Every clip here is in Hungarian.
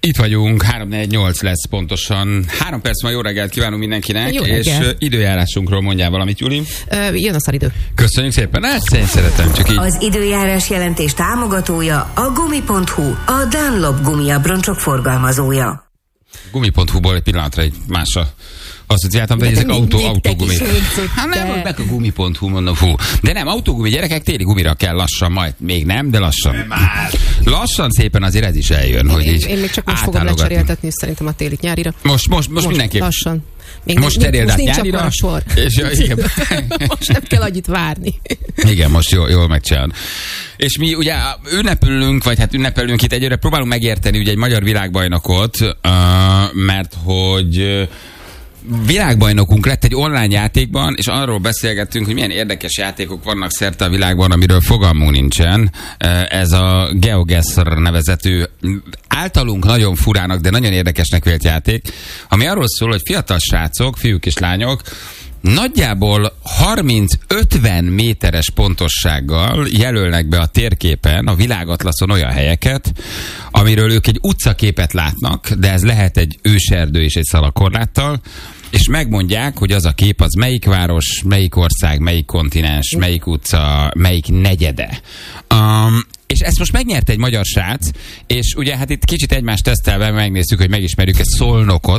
Itt vagyunk, 3-4-8 lesz pontosan. 3 perc ma jó reggelt kívánunk mindenkinek, és időjárásunkról mondjál valamit, Juli. Jön a szaridő. Köszönjük szépen, ezt én szeretem, csak így. Az időjárás jelentés támogatója a Gumi.hu, a Dunlop gumiabroncsok forgalmazója. Gumi.hu-ból egy pillanatra egy másra asszociáltam, de ezek autógumi. Hát nem, mondd meg a Gumi.hu, mondom, fú. De nem, autógumi, gyerekek, téli gumira kell lassan, majd még nem, de lassan. Lassan szépen azért ez is eljön, hogy így én még csak most fogom lecseréltetni, szerintem a télit nyárira. Most mindenképp. Lassan. Most cseréld át nyárira. Sor. És igen. Most nem kell annyit várni. Igen, most jól megcsinálod. És mi ugye ünnepelünk itt egyre, próbálunk megérteni ugye egy magyar világbajnokot, mert hogy világbajnokunk lett egy online játékban, és arról beszélgettünk, hogy milyen érdekes játékok vannak szerte a világban, amiről fogalmunk nincsen. Ez a GeoGuessr nevezetű, általunk nagyon furának, de nagyon érdekesnek vélt játék, ami arról szól, hogy fiatal srácok, fiúk és lányok nagyjából 30-50 méteres pontossággal jelölnek be a térképen, a világatlaszon olyan helyeket, amiről ők egy utcaképet látnak, de ez lehet egy őserdő és egy szalakorláttal, és megmondják, hogy az a kép az melyik város, melyik ország, melyik kontinens, melyik utca, melyik negyede. És ezt most megnyerte egy magyar srác, és ugye hát itt kicsit egymást tesztelve megnéztük, hogy megismerjük ezt Szolnokot.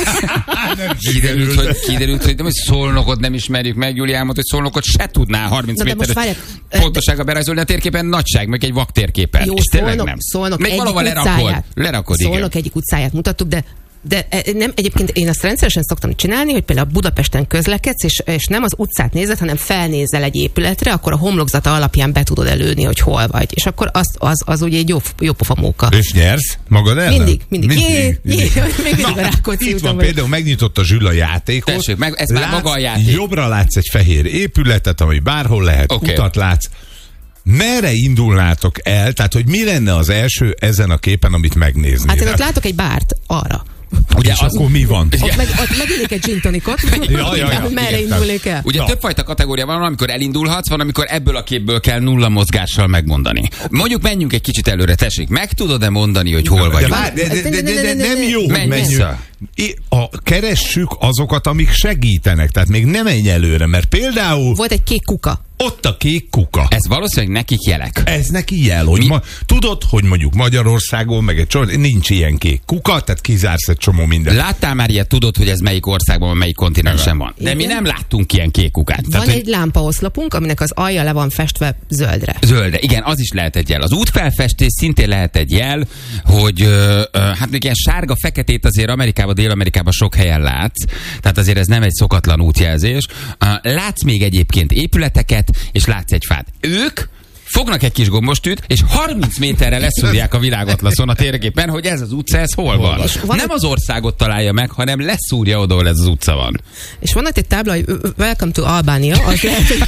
Kiderült, hogy nem, hogy Szolnokot nem ismerjük meg, Júli elmondta, hogy Szolnokot se tudná 30 méteres pontossággal berajzolni a térképen, nagyság, meg egy vak térképen. Jó, és tényleg nem. Szolnok meg valahol lerakod, igen. Szolnok egyik utcáját mutattuk, de nem, egyébként én azt rendszeresen szoktam csinálni, hogy például Budapesten közlekedsz, és nem az utcát nézed, hanem felnézel egy épületre, akkor a homlokzata alapján be tudod előni, hogy hol vagy. És akkor az ugye egy jó pofa móka. És nyersz magad ellen? Mindig. Na, a Rákóczi itt van például, megnyitotta Zsül a játékot. Tessék, ez már maga a játék. Jobbra látsz egy fehér épületet, ami bárhol lehet, utat látsz. Merre indulnátok el? Tehát, hogy mi lenne az első ezen a képen, amit megnéznél? Hát én ott látok egy bárt arra. Ugye és akkor mi van? Ott megillik egy gin tonicot, merre indulnék el? Ugye többfajta kategória van, amikor elindulhatsz, van, amikor ebből a képből kell nulla mozgással megmondani. Mondjuk menjünk egy kicsit előre, tessék, meg tudod-e mondani, hogy hol vagyunk? De nem jó, hogy menjünk. Keressük azokat, amik segítenek, tehát még nem menj előre, mert például... Volt egy kék kuka. Ott a kék kuka. Ez valószínűleg nekik jelek. Ez neki jel, hogy tudod, hogy mondjuk Magyarországon meg egy csomó, nincs ilyen kék kuka, tehát kizársz egy csomó mindent. Láttál már ilyet, tudod, hogy ez melyik országban, melyik kontinensen van. De mi nem láttunk ilyen kék kukát. Van tehát, egy lámpaoszlopunk, aminek az alja le van festve zöldre. Zöldre, igen, az is lehet egy jel. Az útfelfestés szintén lehet egy jel, hogy hát még ilyen sárga-feketét azért Amerikában, Dél-Amerikában sok helyen látsz, tehát azért ez nem egy szokatlan útjelzés. Látsz még egyébként épületeket, és látsz egy fát. Ők fognak egy kis gombostűt, és 30 méterre leszúrják a világatlaszon a térképen, hogy ez az utca, ez hol van. Nem az országot találja meg, hanem leszúrja oda, ahol ez az utca van. És van ott egy tábla, hogy Welcome to Albania, az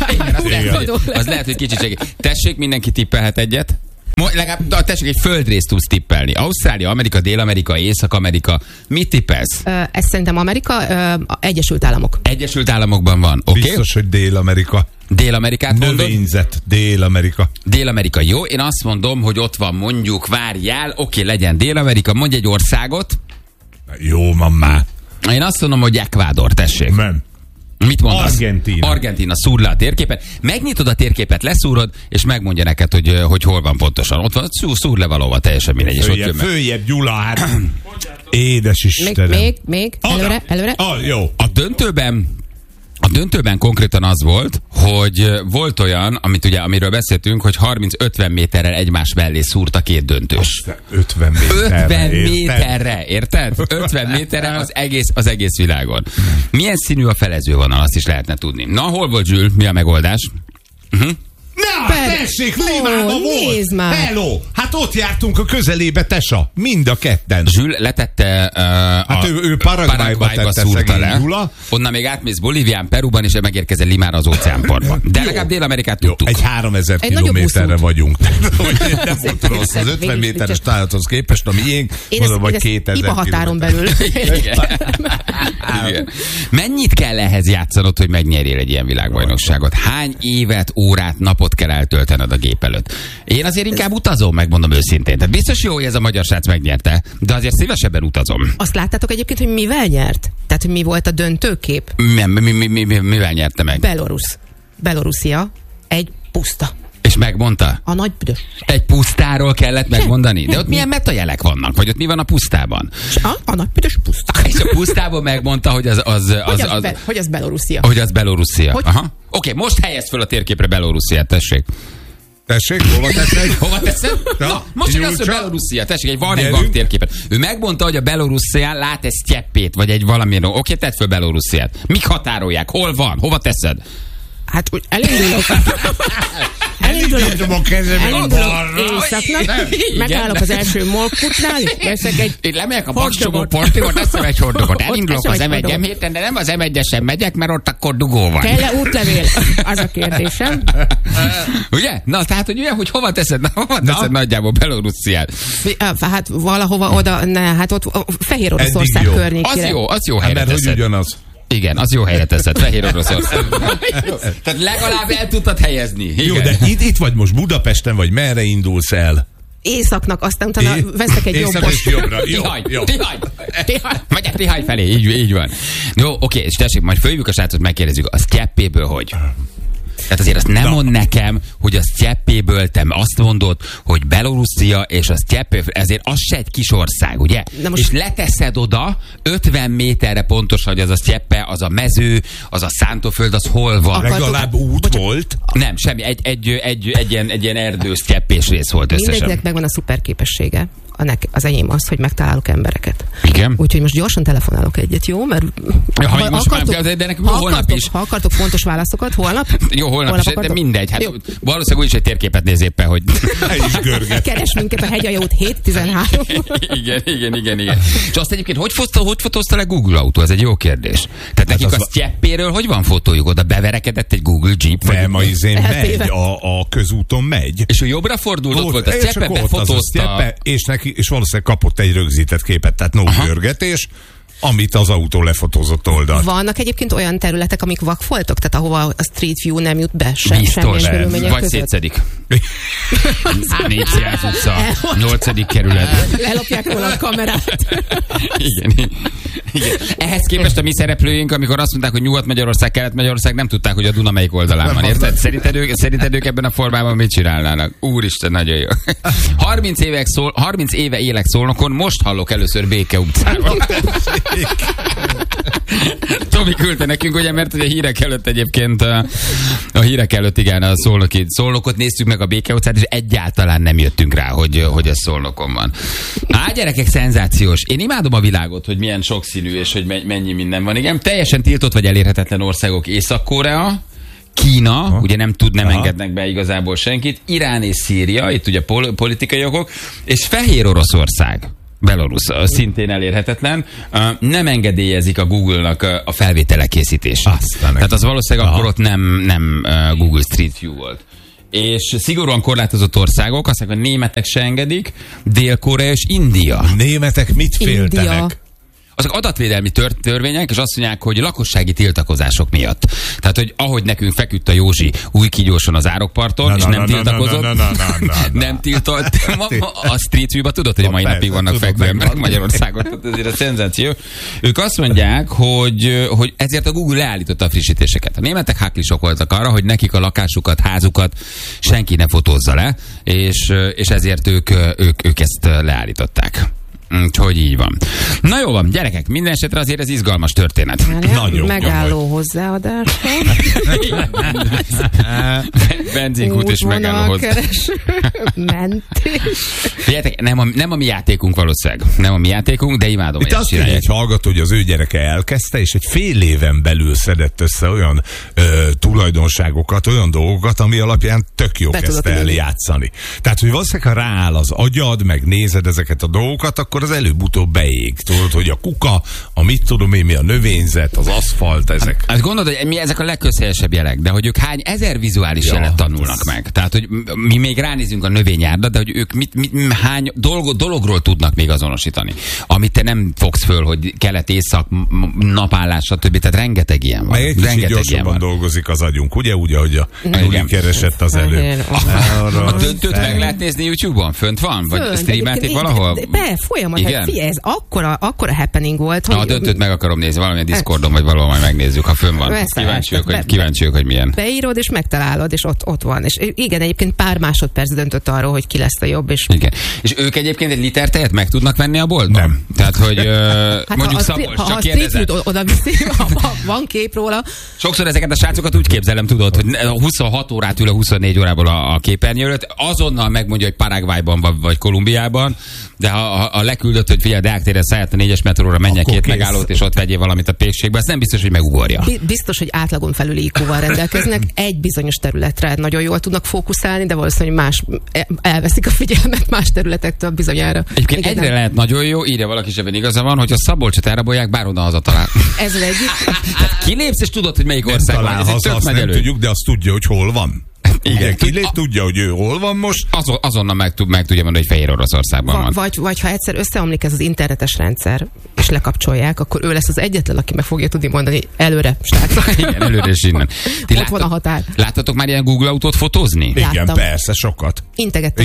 lehet, hogy kicsit segít. Tessék, mindenki tippelhet egyet. Legalább tessék, egy földrészt tudsz tippelni. Ausztrália, Amerika, Dél-Amerika, Észak-Amerika. Mit tippelsz? Ez szerintem Amerika, Egyesült Államok. Egyesült Államokban van, oké? Biztos, hogy Dél-Amerika. Dél-Amerikát mondod? Növényzet, Dél-Amerika. Dél-Amerika, jó. Én azt mondom, hogy ott van mondjuk, várjál, oké, legyen Dél-Amerika, mondj egy országot. Jó, mamá. Én azt mondom, hogy Ecuador, tessék. Nem. Mit mondasz? Argentína, szúr le a térképet. Megnyitod a térképet, leszúrod, és megmondja neked, hogy hol van pontosan. Ott van, szúr le valahova, teljesen mindegy. Följebb, Gyula, hát. Édes Istenem. Még, előre. Jó. A döntőben konkrétan az volt, hogy volt olyan, amiről beszéltünk, hogy 30-50 méterrel egymás mellé szúrt 2 döntős. 50 méterre, érted? 50 méterre az egész világon. Milyen színű a felezővonal, azt is lehetne tudni. Na, hol volt Zsül? Mi a megoldás? Na, tessék, Limába volt! Nézd már! Hello! Hát ott jártunk a közelébe, Tesa. Mind a ketten. Zsül letette hát ő Paraguayba tette szegény Gyula. Onnan még átmész Bolívián, Peruban, és megérkezel Limára az óceánpartban. De legalább Dél-Amerikát tudtuk. Egy 3000 kilométerre vagyunk. Nem volt rossz. Az 50 méteres tájathoz képest, ami énk, mondom, vagy 2000 kilométer. Határon belül. Igen. Mennyit kell ehhez játszanod, hogy megnyerjél egy ilyen világbajnokságot? Hány évet, órát, napot napot kell eltöltened a gép előtt. Én azért inkább utazom, megmondom őszintén. Tehát biztos jó, hogy ez a magyar srác megnyerte, de azért szívesebben utazom. Azt láttátok egyébként, hogy mivel nyert? Tehát, hogy mi volt a döntőkép? Mivel nyerte meg? Belorusszia egy puszta. És megmondta? A nagy büdös. Egy pusztáról kellett megmondani? De ott milyen metajelek vannak? Vagy ott mi van a pusztában? A nagy büdös puszta. És a pusztában megmondta, hogy hogy az Belorusszia. Hogy az Belorusszia. Aha. Oké, most helyezd fel a térképre Belorussziát, tessék. Tessék, hova teszed? Hova teszed? Na, most csak az, hogy Belorusszia, tessék, van egy vak térképet. Ő megmondta, hogy a Belorusszia lát egy sztyeppét, vagy egy valamilyen. Oké, tedd föl Belorussziát. Mik határolják? Hol van? Hova teszed? Hát úgy elindulok. Elindulok éjszaknak, megállok az első molkutnál, veszek egy lemegyek a Bakscsomó portigot, eszem egy hordogot. Elindulok az M1-em héten, de nem az M1-esen megyek, mert ott akkor dugó van. Kell-e útlevél? Az a kérdésem. Ugye? Na, tehát, hogy ugye, hogy hova teszed? Nagyjából Belorussziát? Hát valahova oda, hát ott Fehér Oroszország környékére. Az jó helyre teszed. Mert hogy ugyanaz. Igen, az jó helyre teszed, Fehér Oroszország. Tehát legalább el tudtad helyezni. Igen. Jó, de itt vagy most Budapesten, vagy merre indulsz el? Északnak, aztán utána veszek egy jobbos. Megyek Tihany felé, így van. Jó, oké, és tessék, majd följövük a srácot, megkérdezzük, a sztyeppéből hogy? Tehát azért azt nem mond nekem, hogy a sztyeppéből te azt mondod, hogy Belorusszia és a sztyeppé, ezért az se egy kis ország, ugye? És leteszed oda 50 méterre pontosan, hogy az a sztyeppe, az a mező, az a szántóföld, az hol van. Legalább út volt? Nem, semmi, egy ilyen erdő sztyeppés rész volt összesen. Mindenkinek megvan a szuper képessége. Az enyém az, hogy megtalálok embereket. Igen. Úgyhogy most gyorsan telefonálok egyet, jó? Mert ha akartok fontos válaszokat, holnap? Jó, holnap is, de mindegy. Hát valószínűleg úgyis egy térképet néz éppen, hogy... Keres minket a Hegyaljaút 7-13. Igen. És azt egyébként, hogy fotózta le Google autó? Ez egy jó kérdés. Tehát nekik a sztyeppéről hogy van fotójuk? Oda beverekedett egy Google Jeep? Nem, a izén megy, a közúton megy. És ő jobbra fordult, ott volt a sztyeppe, befotózta. És valószínűleg kapott egy rögzített képet, tehát görgetés, amit az autó lefotózott oldalt. Vannak egyébként olyan területek, amik vakfoltok? Tehát ahova a Street View nem jut be biztos, vagy szétszedik. 400 utca, 8. kerület. Lelopják róla a kamerát. Igen. Ehhez képest a mi szereplőink, amikor azt mondták, hogy Nyugat-Magyarország, Kelet-Magyarország, nem tudták, hogy a Duna melyik oldalán van, érted? Szerinted ők ebben a formában mit csinálnának? Úristen, nagyon jó. 30 éve élek Szolnokon, most hallok először Béke utcában. Tomi küldte nekünk, ugye, mert ugye a hírek előtt egyébként a hírek előtt igen, a Szolnokot néztük meg a Béke utcát, és egyáltalán nem jöttünk rá, hogy ez Szolnokon van. Gyerekek, szenzációs. Én imádom a világot, hogy milyen sokszínű, és hogy mennyi minden van. Igen, teljesen tiltott vagy elérhetetlen országok: Észak-Korea, Kína, ugye nem engednek be igazából senkit, Irán és Szíria, itt ugye politikai okok, és Fehér Oroszország. Belarus szintén elérhetetlen. Nem engedélyezik a Google-nak a felvételek készítését. Tehát az valószínűleg akkor ott nem Google Street View volt. És szigorúan korlátozott országok, azt mondják, hogy németek se engedik, Dél-Korea és India. Németek mit féltenek? India. Azok adatvédelmi törvények, és azt mondják, hogy lakossági tiltakozások miatt. Tehát, hogy ahogy nekünk feküdt a Józsi új kígyóson az árokparton, és nem tiltakozott, nem tiltott. A Street View-ba tudod, hogy a mai napig vannak fekvő emberek Magyarországon. Tehát ezért a szenzáció. Ők azt mondják, hogy ezért a Google leállította a frissítéseket. A németek háklisok voltak arra, hogy nekik a lakásukat, házukat senki ne fotózza le, és ezért ők ezt leállították. Úgyhogy így van. Na jó van, gyerekek, minden esetre azért ez izgalmas történet. Nagyon megálló hozzáadás. Benzinkút és megálló hozzáadás. Mentés. Figyeljetek, nem a mi játékunk valószínűleg. Nem a mi játékunk, de imádom. Itt azt mondja egy hallgató, hogy az ő gyereke elkezdte, és egy fél éven belül szedett össze olyan tulajdonságokat, olyan dolgokat, ami alapján tök jó kezdte el játszani. Tehát, hogy valószínűleg, ha rááll az agyad, meg nézed ezeket a dolgokat, akkor akkor az előbb-utóbb beég. Tudod, hogy a kuka, a mit tudom én, mi a növényzet, az aszfalt, ezek. Hát gondolod, hogy mi ezek a legközhelyesebb jelek, de hogy ők hány ezer vizuális jelet tanulnak meg. Tehát, hogy mi még ránézünk a növényárda, de hogy ők hány dologról tudnak még azonosítani. Amit te nem fogsz föl, hogy kelet, észak, napállás, stb. Tehát rengeteg ilyen van. Meg egy kicsit gyorsabban dolgozik az agyunk, ugye? Úgy, ahogy a Juli keresett az előbb. A döntőt meg lehet nézni YouTube-on? Fönt van? Vagy streamelték valahol? Folyamatosan. Figyelj, ez akkora happening volt, hogy... A döntőt meg akarom nézni, valamilyen Discordon, vagy valahol majd megnézzük, ha fönn van. Kíváncsiak, hogy milyen. Beírod, és megtalálod, és ott van. És igen, egyébként pár másodperc döntött arról, hogy ki lesz a jobb. És... Igen. És ők egyébként egy liter tejet meg tudnak venni a boltban? Nem. Tehát, hogy hát mondjuk Szabolcs, csak kérdezed. Ha a oda viszi, ha van kép róla. Sokszor ezeket a srácokat úgy képzelem, tudod, hogy 26 órát ül a 24 órából a képernyő előtt, azonnal megmondja, hogy Paraguayban vagy Kolumbiában, de ha leküldött, hogy figyelj, Deák téren szállját a 4-es metróra, menjen 2 megállót, és ott vegyél valamit a pékségbe, ez nem biztos, hogy megugorja. Biztos, hogy átlagon felüli IQ-val rendelkeznek, egy bizonyos területre nagyon jól tudnak fókuszálni, de valószínűleg más elveszik a figyelmet más területektől bizonyára. Egyébként egyre nem. Lehet nagyon jó, írja valaki, sebben igaza van, hogy a Szabolcsot elrabolják, bárhonnan hazatalál. Ez az egyik. Kilépsz, és tudod, hogy melyik ország van. Azt nem tudjuk, de azt tudja, hogy hol van. Igen, tudja, hogy ő hol van most. Azonnal meg tudja mondani, hogy Fehér Oroszországban van. Vagy ha egyszer összeomlik ez az internetes rendszer, és lekapcsolják, akkor ő lesz az egyetlen, aki meg fogja tudni mondani előre, srácok. Igen, előre és innen. Ott van a határ. Láttatok már ilyen Google autót fotózni? Láttam. Igen, persze, sokat. Integettem.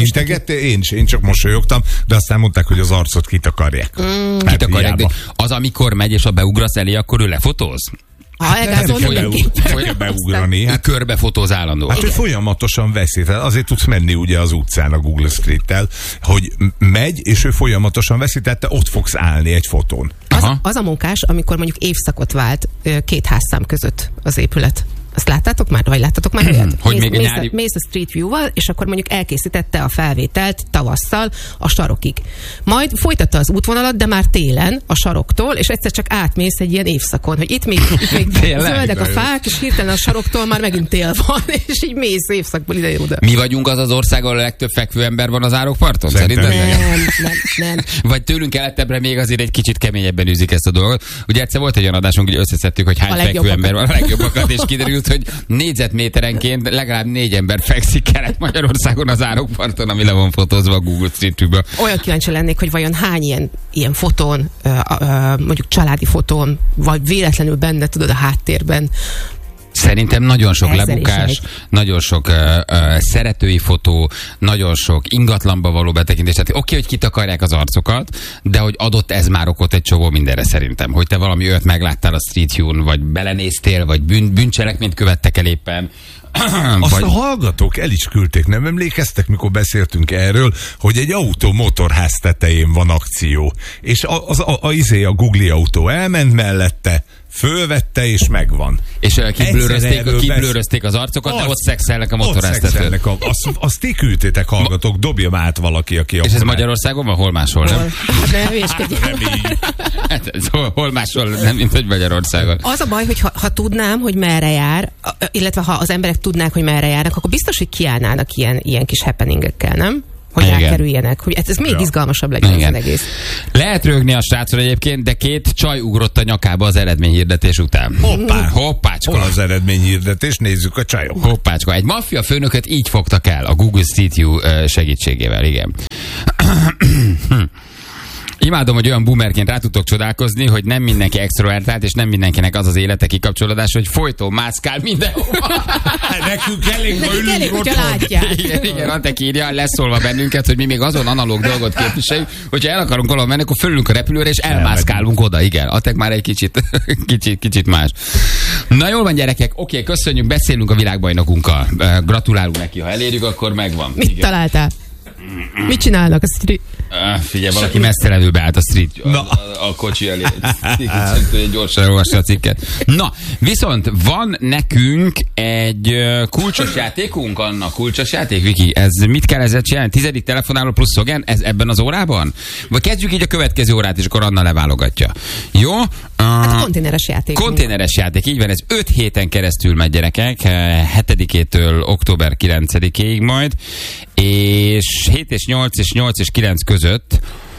Én csak mosolyogtam, de aztán mondták, hogy az arcot kitakarják. Kitakarják, de az, amikor megy és a beugrasz elé, akkor ő lefotóz? Ha elgázol, fogja beugrani. Hát körbe fotóz állandó. Hát, hogy folyamatosan veszi. Azért tudsz menni ugye az utcán a Google Street-tel, hogy megy, és ő folyamatosan veszi, tehát te ott fogsz állni egy fotón. Az a munkás, amikor mondjuk évszakot vált 2 házszám között az épület. Azt láttátok már? Vagy láttatok már olyat? Mész a Street View-val, és akkor mondjuk elkészítette a felvételt tavasszal a sarokig. Majd folytatta az útvonalat, de már télen a saroktól, és egyszer csak átmész egy ilyen évszakon, hogy itt még zöldek a fák, és hirtelen a saroktól már megint tél van, és így mész évszakból ide-oda. Mi vagyunk az ország, ahol a legtöbb fekvő ember van az árokparton? Szerintem? Nem. Vagy tőlünk keletebbre még azért egy kicsit keményebben űzik ezt a dolgot. Ugye egyszer volt egy olyan adásunk, hogy összeszedtük, hogy hány fekvő ember van, a legjobbakat, és kiderült, hogy négyzetméterenként legalább 4 ember fekszik Kelet-Magyarországon az árokparton, ami le van fotózva a Google Street View-ből. Olyan kíváncsi lennék, hogy vajon hány ilyen fotón, mondjuk családi fotón, vagy véletlenül benne, tudod, a háttérben. Szerintem nagyon sok lebukás, nagyon sok szeretői fotó, nagyon sok ingatlanba való betekintés. Tehát oké, hogy kitakarják az arcokat, de hogy adott ez már okot egy csomó mindenre szerintem. Hogy te valami olyat megláttál a Street View-n, vagy belenéztél, vagy bűncselekményt követtek el éppen. Azt a hallgatók el is küldték, nem emlékeztek, mikor beszéltünk erről, hogy egy autó motorház tetején van akció. És a Google autó elment mellette, fölvette és megvan. És kiblőrözték az arcokat, de ott szexelnek a motorháztetőn. Azt ti küldtétek, hallgatók, dobja át valaki, aki... És ez Magyarországon van? Hol máshol, nem? Hol máshol, nem, mint hogy Magyarországon. Az a baj, hogy ha tudnám, hogy merre jár, illetve ha az emberek tudnák, hogy merre járnak, akkor biztos, hogy kiállnának ilyen kis happeningekkel, nem? Hogy elkerüljenek, hogy ez még izgalmasabb legyen az egész. Lehet rögni a srácról egyébként, de 2 csaj ugrott a nyakába az eredményhirdetés után. Hoppácska. Hol az eredményhirdetés? Nézzük a csajok. Hoppácska. Egy maffia főnököt így fogtak el a Google Street View segítségével, igen. Imádom, hogy olyan boomerként rá tudtok csodálkozni, hogy nem mindenki extrovertált, és nem mindenkinek az az élete kikapcsolódás, hogy folyton mászkál mindenhova. Nekünk elég, ha ülünk otthon. Igen, Antek írja, leszólva bennünket, hogy mi még azon analóg dolgot képviseljük, hogyha el akarunk valahol menni, akkor fölülünk a repülőre, és elmászkálunk oda. Igen, Antek már egy kicsit más. Na jól van, gyerekek, oké, köszönjük, beszélünk a világbajnokunkkal. Gratulálunk neki, ha elérjük, akkor megvan. Mit találtál? Mit csinálnak a street? Figyelj, valaki messzelenül állt a street a kocsi elé. Gyorsan elolvassa a cikket. Na, viszont van nekünk egy kulcsos játékunk, Anna, kulcsos játék, Viki. Ez mit kell ezzel csinálni? 10. telefonáló plusz szlogen? Ez ebben az órában? Vagy kezdjük így a következő órát, és akkor Anna leválogatja. Jó? Hát konténeres játék. Konténeres játék, így van. Ez 5 héten keresztül megy, gyerekek. 7-től október 9-ig majd. És 7 és 8 és 8 és 9 között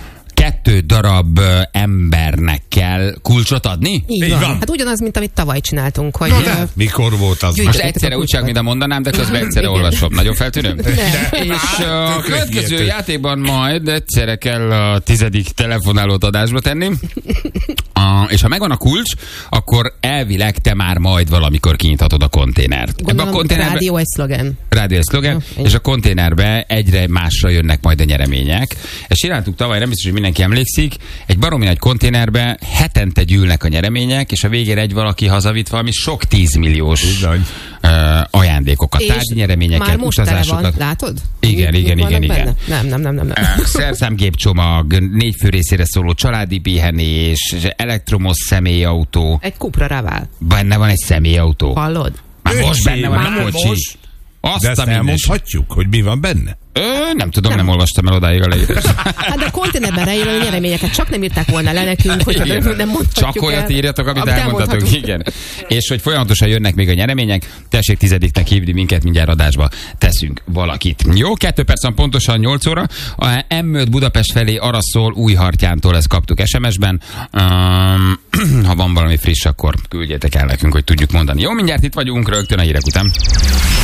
2 darab embernek kell kulcsot adni? Így van. Hát ugyanaz, mint amit tavaly csináltunk. Hogy mikor volt az? Most egyszerre úgy csak, mint a mondanám, de közben egyszerre olvasom. Nagyon feltűnő? És a következő játékban majd egyszerre kell a 10. telefonálót adásba tenni. És ha megvan a kulcs, akkor elvileg te már majd valamikor kinyithatod a konténert. Gondolom, a rádió egy szlogen. Rádió egy szlogen, és a konténerbe egyre másra jönnek majd a nyeremények. Ezt csináltuk tavaly, nem biztos, hogy mindenki emlékszik. Egy baromi nagy konténerbe hetente gyűlnek a nyeremények, és a végére egy valaki hazavitt valami sok 10 milliós ajándékokat, tárgyi nyereményeket, utazásokat. Látod? Igen. Nem. Szerszámgépcsomag, 4 fő részére szóló családi pihenés, elektromos személyautó. Egy Cupra Raval. Benne van egy személyautó. Hallod? Már most benne van a kocsi. De ezt elmondhatjuk, hogy mi van benne? Nem tudom, nem olvastam el odáig a leírást. Hát de a konténerben rejlő nyereményeket csak nem írták volna le nekünk, hogy nem mondhatjuk. Csak olyat írjatok, amit elmondhatunk. Igen. És hogy folyamatosan jönnek még a nyeremények, tessék 10-nek hívni minket, mindjárt adásba teszünk valakit. Jó, 2 percen pontosan 8 óra. A M5 Budapest felé arra szól, Újhartyántól, ezt kaptuk SMS-ben. Ha van valami friss, akkor küldjétek el nekünk, hogy tudjuk mondani. Jó, mindjárt itt vagyunk, rögtön a hírek után.